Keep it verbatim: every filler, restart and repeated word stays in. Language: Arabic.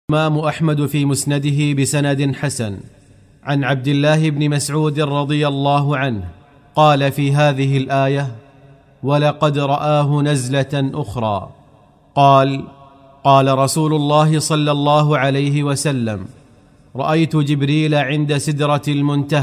الإمام أحمد في مسنده بسند حسن عن عبد الله بن مسعود رضي الله عنه قال في هذه الآية: ولقد رآه نزلة أخرى. قال: قال رسول الله صلى الله عليه وسلم: رأيت جبريل عند سدرة المنتهى